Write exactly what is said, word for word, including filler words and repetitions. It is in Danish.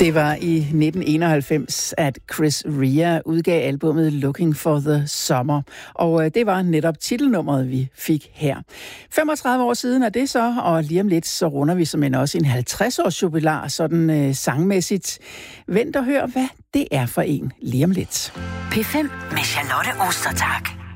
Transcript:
Det var i nitten enoghalvfems, at Chris Rea udgav albummet Looking for the Summer. Og det var netop titelnummeret, vi fik her. femogtredive år siden er det så, og lige om lidt så runder vi som en også en halvtreds-års jubilar, sådan øh, sangmæssigt. Vent og hør, hvad det er for en lige om lidt. P fem med Charlotte Ostertag.